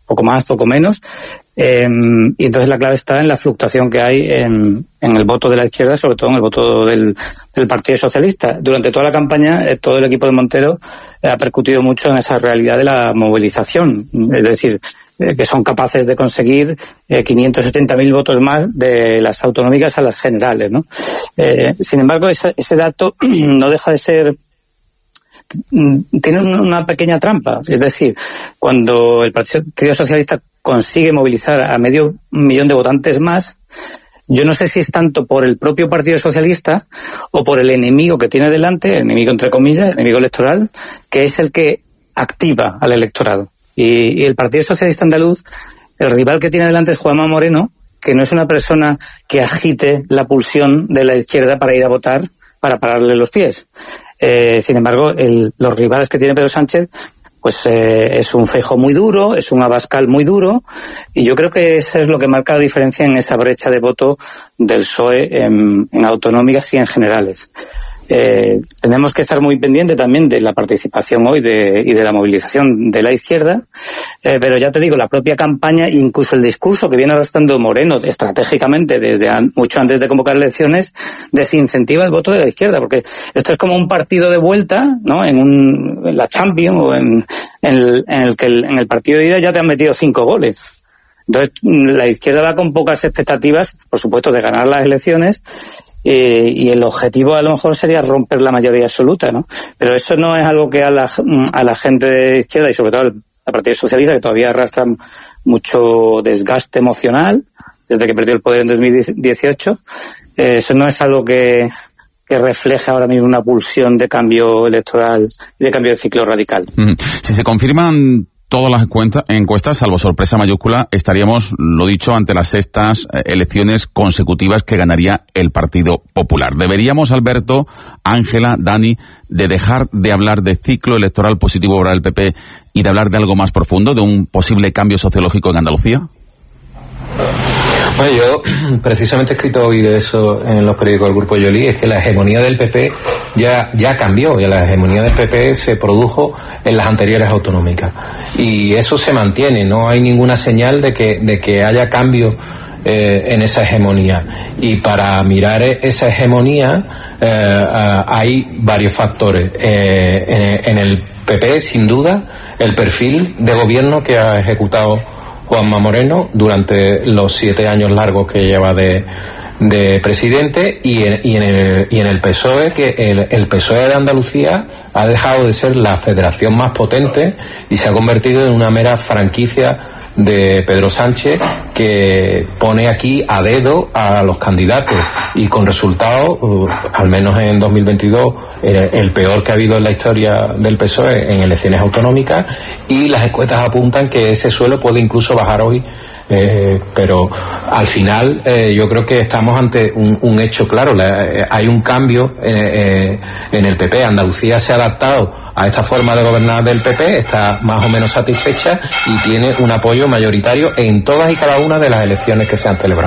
poco más, poco menos, y entonces la clave está en la fluctuación que hay en el voto de la izquierda, sobre todo en el voto del Partido Socialista. Durante toda la campaña, todo el equipo de Montero ha percutido mucho en esa realidad de la movilización, es decir, que son capaces de conseguir 580.000 votos más de las autonómicas a las generales, ¿no? Sin embargo, ese dato no deja de ser, tiene una pequeña trampa, es decir, cuando el Partido Socialista consigue movilizar a 500.000 de votantes más, yo no sé si es tanto por el propio Partido Socialista o por el enemigo que tiene delante, enemigo entre comillas, enemigo electoral, que es el que activa al electorado. Y el Partido Socialista Andaluz, el rival que tiene delante es Juanma Moreno, que no es una persona que agite la pulsión de la izquierda para ir a votar, para pararle los pies. Sin embargo, los rivales que tiene Pedro Sánchez, pues es un Feijóo muy duro, es un Abascal muy duro, y yo creo que eso es lo que marca la diferencia en esa brecha de voto del PSOE en autonómicas y en generales. Tenemos que estar muy pendientes también de la participación hoy y de la movilización de la izquierda, pero ya te digo, la propia campaña, incluso el discurso que viene arrastrando Moreno estratégicamente desde mucho antes de convocar elecciones, desincentiva el voto de la izquierda, porque esto es como un partido de vuelta, ¿no? En la Champions o en el partido de ida ya te han metido 5 goles. Entonces la izquierda va con pocas expectativas, por supuesto, de ganar las elecciones, y el objetivo a lo mejor sería romper la mayoría absoluta, ¿no? Pero eso no es algo que a la gente de izquierda y sobre todo al Partido Socialista, que todavía arrastra mucho desgaste emocional desde que perdió el poder en 2018, eso no es algo que refleja ahora mismo una pulsión de cambio electoral y de cambio de ciclo radical. Si se confirman todas las encuestas, salvo sorpresa mayúscula, estaríamos, lo dicho, ante las 6ª elecciones consecutivas que ganaría el Partido Popular. ¿Deberíamos, Alberto, Ángela, Dani, de dejar de hablar de ciclo electoral positivo para el PP y de hablar de algo más profundo, de un posible cambio sociológico en Andalucía? Bueno, yo precisamente he escrito hoy de eso en los periódicos del Grupo Yoli, es que la hegemonía del PP ya cambió, y la hegemonía del PP se produjo en las anteriores autonómicas. Y eso se mantiene, no hay ninguna señal de que haya cambio en esa hegemonía. Y para mirar esa hegemonía hay varios factores. En el PP, sin duda, el perfil de gobierno que ha ejecutado Juanma Moreno durante los 7 años largos que lleva de presidente, y en el PSOE, que el PSOE de Andalucía ha dejado de ser la federación más potente y se ha convertido en una mera franquicia de Pedro Sánchez, que pone aquí a dedo a los candidatos y con resultados, al menos en 2022, el peor que ha habido en la historia del PSOE en elecciones autonómicas, y las encuestas apuntan que ese suelo puede incluso bajar hoy. Pero al final yo creo que estamos ante un hecho claro. Hay un cambio en el PP. Andalucía se ha adaptado a esta forma de gobernar del PP, está más o menos satisfecha y tiene un apoyo mayoritario en todas y cada una de las elecciones que se han celebrado.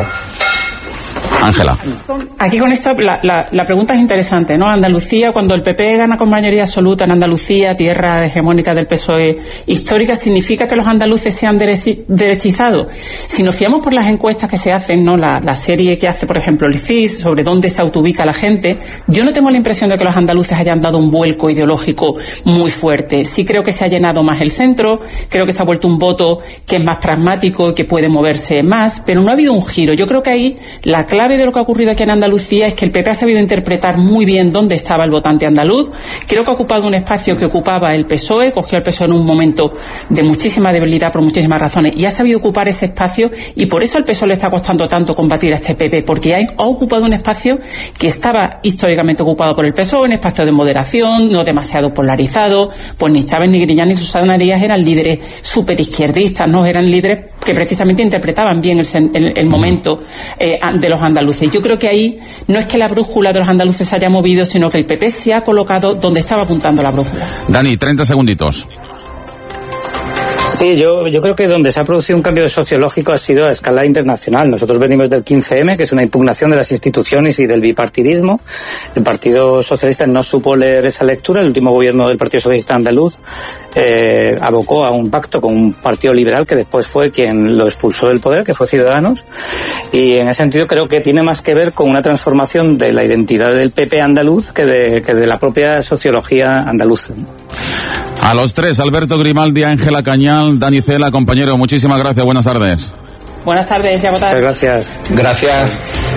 Ángela. Aquí con esto la pregunta es interesante, ¿no? Andalucía, cuando el PP gana con mayoría absoluta en Andalucía, tierra hegemónica del PSOE histórica, ¿significa que los andaluces se han derechizados? Si nos fiamos por las encuestas que se hacen, ¿no? La serie que hace, por ejemplo, el CIS sobre dónde se autoubica la gente, yo no tengo la impresión de que los andaluces hayan dado un vuelco ideológico muy fuerte. Sí creo que se ha llenado más el centro, creo que se ha vuelto un voto que es más pragmático y que puede moverse más, pero no ha habido un giro. Yo creo que ahí la clave de lo que ha ocurrido aquí en Andalucía es que el PP ha sabido interpretar muy bien dónde estaba el votante andaluz. Creo que ha ocupado un espacio que ocupaba el PSOE, cogió al PSOE en un momento de muchísima debilidad por muchísimas razones y ha sabido ocupar ese espacio, y por eso al PSOE le está costando tanto combatir a este PP, porque ha ocupado un espacio que estaba históricamente ocupado por el PSOE, un espacio de moderación, no demasiado polarizado. Pues ni Chávez, ni Griñán, ni Susana Díaz eran líderes superizquierdistas, no eran líderes que precisamente interpretaban bien el momento de los andaluces. Yo creo que ahí no es que la brújula de los andaluces se haya movido, sino que el PP se ha colocado donde estaba apuntando la brújula. Dani, 30 segunditos. Sí, yo creo que donde se ha producido un cambio sociológico ha sido a escala internacional. Nosotros venimos del 15M, que es una impugnación de las instituciones y del bipartidismo. El Partido Socialista no supo leer esa lectura. El último gobierno del Partido Socialista andaluz abocó a un pacto con un partido liberal que después fue quien lo expulsó del poder, que fue Ciudadanos. Y en ese sentido creo que tiene más que ver con una transformación de la identidad del PP andaluz que de la propia sociología andaluza. A los tres, Alberto Grimaldi, Ángela Cañal, Dani Cela, compañero, muchísimas gracias, buenas tardes. Buenas tardes, ya Muchas gracias. Gracias.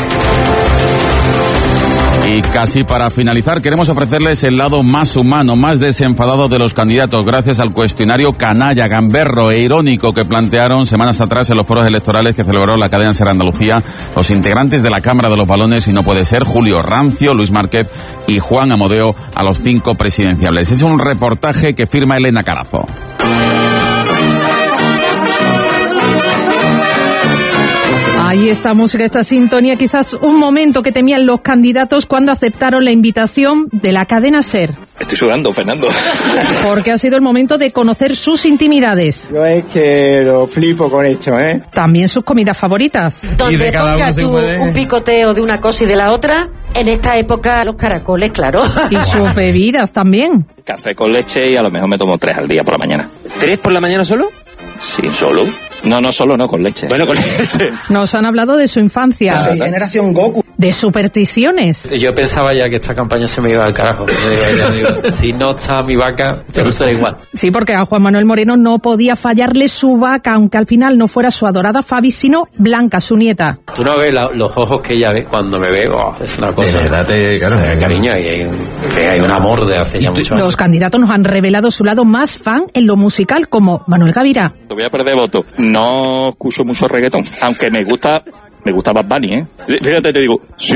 Y casi para finalizar, queremos ofrecerles el lado más humano, más desenfadado de los candidatos, gracias al cuestionario canalla, gamberro e irónico que plantearon semanas atrás en los foros electorales que celebró la cadena SER Andalucía los integrantes de la Cámara de los Balones y no puede ser, Julio Rancio, Luis Márquez y Juan Amodeo, a los 5 presidenciables. Es un reportaje que firma Elena Carazo. Ahí esta música, esta sintonía, quizás un momento que temían los candidatos cuando aceptaron la invitación de la cadena SER. Estoy sudando, Fernando. Porque ha sido el momento de conocer sus intimidades. Yo es que lo flipo con esto, ¿eh? También sus comidas favoritas. Donde pongas tú un picoteo de una cosa y de la otra, en esta época los caracoles, claro. Y sus bebidas también. Café con leche y a lo mejor me tomo 3 al día por la mañana. ¿3 por la mañana solo? Sí, ¿solo? No, solo no, con leche. Bueno, con leche. Nos han hablado de su infancia. Soy generación Goku. De supersticiones. Yo pensaba ya que esta campaña se me iba al carajo. Si no está mi vaca, te lo será igual. Sí, porque a Juan Manuel Moreno no podía fallarle su vaca, aunque al final no fuera su adorada Fabi, sino Blanca, su nieta. Tú no ves los ojos que ella ve cuando me ve, es una cosa. De verdad, claro. Cariño, y hay un amor de hace ya mucho. Los candidatos nos han revelado su lado más fan en lo musical, como Manuel Gavira. Te voy a perder voto. No escucho mucho reggaetón, aunque me gusta Bad Bunny, ¿eh? Fíjate, te digo, sí.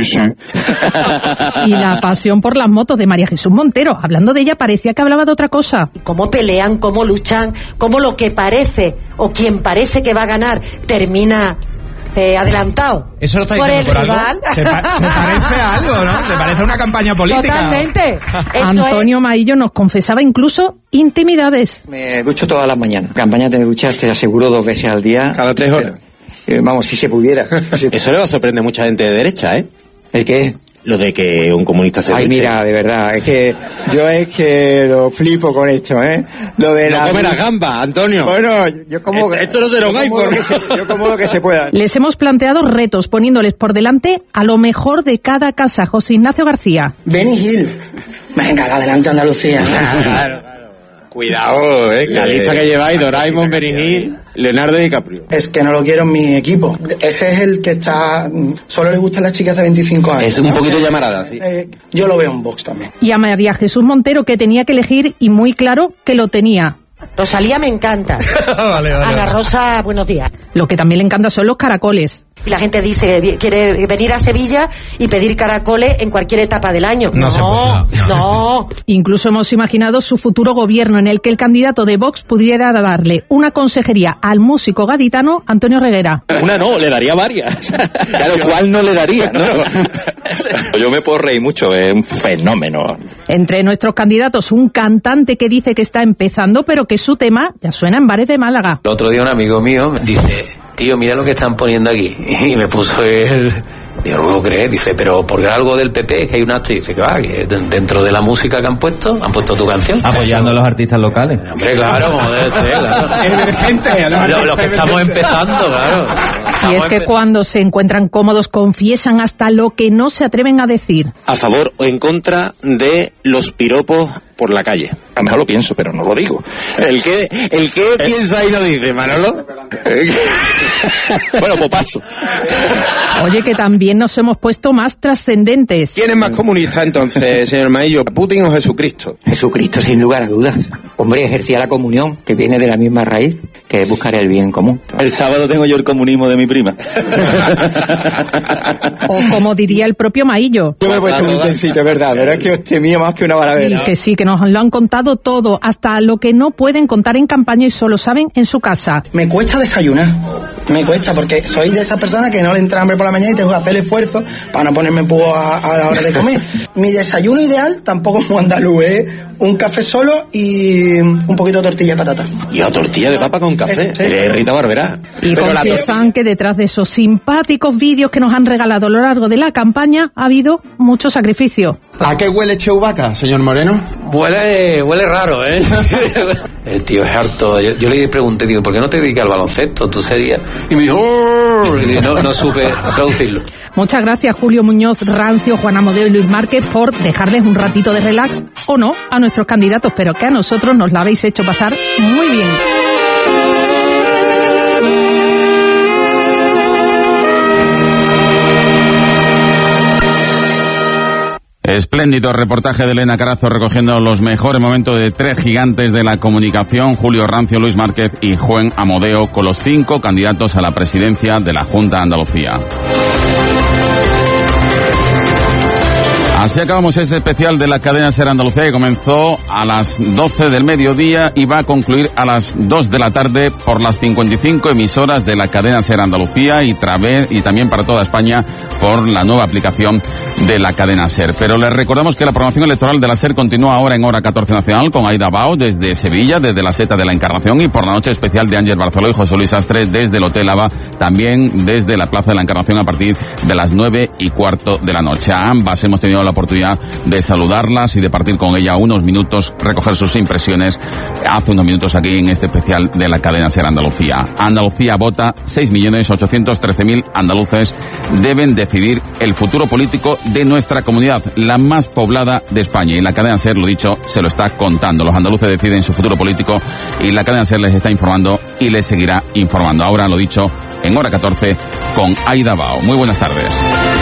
Y la pasión por las motos de María Jesús Montero. Hablando de ella, parecía que hablaba de otra cosa. Cómo pelean, cómo luchan, cómo lo que parece o quien parece que va a ganar termina adelantado. Eso lo está por diciendo el por rival. algo. Se parece a algo, ¿no? Se parece a una campaña política. Totalmente. Antonio Maillo nos confesaba incluso intimidades. Me ducho todas las mañanas. Campaña de duchas te aseguro 2 veces al día. Cada 3 horas. Vamos, si se pudiera. Eso le va a sorprender a mucha gente de derecha, ¿eh? ¿El qué? Lo de que un comunista se Ay, duche. mira, de verdad, es que yo lo flipo con esto, ¿eh? Lo de no comerás gamba, Antonio. Bueno, yo como... Esto no será un iPhone. Yo como lo que se pueda. Les hemos planteado retos poniéndoles por delante a lo mejor de cada casa. José Ignacio García. Benny Hill. Venga, adelante Andalucía. Claro. Cuidado, la lista que lleváis, Doraemon, Benny Hill, Leonardo DiCaprio. Es que no lo quiero en mi equipo. Ese es el que está... Solo le gustan las chicas de 25 años. Es un poquito llamarada, sí. Yo lo veo en Vox también. Y a María Jesús Montero, que tenía que elegir y muy claro que lo tenía. Rosalía me encanta. Vale. Ana Rosa, buenos días. Lo que también le encanta son los caracoles. Y la gente dice que quiere venir a Sevilla y pedir caracoles en cualquier etapa del año. No. Incluso hemos imaginado su futuro gobierno en el que el candidato de Vox pudiera darle una consejería al músico gaditano Antonio Reguera. Una no, le daría varias. Claro, ¿cuál no le daría? ¿No? Yo me puedo reír mucho, es un fenómeno. Entre nuestros candidatos, un cantante que dice que está empezando, pero que su tema ya suena en bares de Málaga. El otro día un amigo mío me dice, tío, mira lo que están poniendo aquí. Y me puso él... Digo, no lo crees, dice, pero por algo del PP, que hay un acto, y dice que va, que dentro de la música que han puesto tu canción. Apoyando a los artistas locales. Hombre, claro, como debe ser, claro. Emergente, Lo que estamos empezando, claro. Y es que cuando se encuentran cómodos confiesan hasta lo que no se atreven a decir. ¿A favor o en contra de los piropos por la calle? A lo mejor lo pienso, pero no lo digo. ¿El qué piensa y no dice, Manolo? Bueno, pues paso. Oye, que también nos hemos puesto más trascendentes. ¿Quién es más comunista entonces, señor Maillo? ¿Putin o Jesucristo? Jesucristo, sin lugar a dudas. Hombre, ejercía la comunión, que viene de la misma raíz, que es buscar el bien común. El sábado tengo yo el comunismo de mi prima. O como diría el propio Maillo. Yo me he puesto un intensito, es verdad, pero es que os temía más que una baladera. Y que sí, que nos lo han contado todo, hasta lo que no pueden contar en campaña y solo saben en su casa. Me cuesta desayunar. Me cuesta porque soy de esas personas que no le entra hambre por la mañana y tengo que hacer el esfuerzo para no ponerme púa a la hora de comer. Mi desayuno ideal tampoco es muy andaluz, un café solo y un poquito de tortilla de patata. Y una tortilla de papa con café. Sí. Eres Rita Barberá. Y confiesan que detrás de esos simpáticos vídeos que nos han regalado a lo largo de la campaña ha habido mucho sacrificio. ¿A qué huele Chewbacca, señor Moreno? Huele raro, ¿eh? El tío es harto. Yo le pregunté, digo, ¿por qué no te dedicas al baloncesto? Tú serías... Y me dijo... Y no supe traducirlo. Muchas gracias, Julio Muñoz, Rancio, Juan Amodeo y Luis Márquez, por dejarles un ratito de relax, o no, a nuestros candidatos, pero que a nosotros nos la habéis hecho pasar muy bien. Espléndido reportaje de Elena Carazo recogiendo los mejores momentos de tres gigantes de la comunicación, Julio Rancio, Luis Márquez y Juan Amodeo, con los 5 candidatos a la presidencia de la Junta de Andalucía. Así acabamos ese especial de la cadena SER Andalucía, que comenzó a las 12 del mediodía y va a concluir a las 2 de la tarde por las 55 emisoras de la cadena SER Andalucía y también para toda España por la nueva aplicación de la cadena SER. Pero les recordamos que la programación electoral de la SER continúa ahora en hora 14 nacional con Aida Bao desde Sevilla, desde la Seta de la Encarnación, y por la noche especial de Ángel Barceló y José Luis Astre desde el Hotel Ava, también desde la Plaza de la Encarnación a partir de las 9:15 de la noche. A ambas hemos tenido la oportunidad de saludarlas y de partir con ella unos minutos, recoger sus impresiones hace unos minutos aquí en este especial de la cadena SER Andalucía. Andalucía vota, 6.813.000 andaluces deben decidir el futuro político de nuestra comunidad, la más poblada de España, y la cadena SER, lo dicho, se lo está contando. Los andaluces deciden su futuro político y la cadena SER les está informando y les seguirá informando. Ahora, lo dicho, en hora 14 con Aida Bao. Muy buenas tardes.